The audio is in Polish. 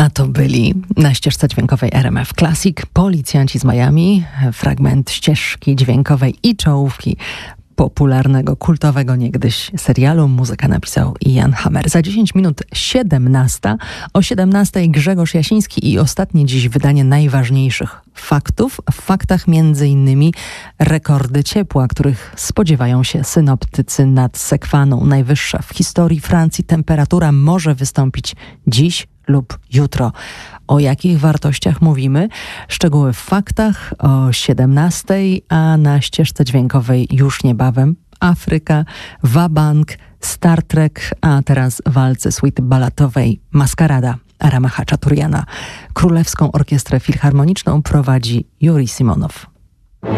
A to byli na ścieżce dźwiękowej RMF Classic Policjanci z Miami, fragment ścieżki dźwiękowej i czołówki popularnego, kultowego niegdyś serialu. Muzykę napisał Ian Hammer. Za 10 minut 17. O 17 Grzegorz Jasiński i ostatnie dziś wydanie najważniejszych faktów. W faktach m.in. rekordy ciepła, których spodziewają się synoptycy nad Sekwaną. Najwyższa w historii Francji temperatura może wystąpić dziś lub jutro. O jakich wartościach mówimy? Szczegóły w faktach o 17, a na ścieżce dźwiękowej już niebawem Afryka, Wabank, Star Trek, a teraz walce suity balatowej Maskarada Rama Chaczaturiana. Królewską Orkiestrę Filharmoniczną prowadzi Juri Simonow.